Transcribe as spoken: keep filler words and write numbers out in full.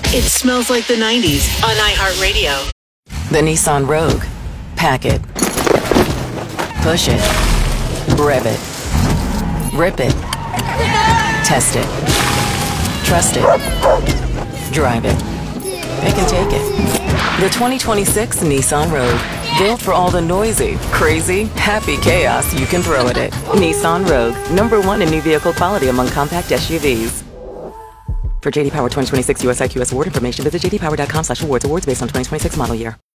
It smells like the nineties on iHeartRadio. The Nissan Rogue. Pack it. Push it. Rev it. Rip it. Test it. Trust it. Drive it. Pick and take it. The twenty twenty-six Nissan Rogue. Built for all the noisy, crazy, happy chaos you can throw at it. Nissan Rogue. Number one in new vehicle quality among compact S U Vs. For J D Power twenty twenty-six U S I Q S award information, visit j d power dot com slash awards. Awards based on twenty twenty-six model year.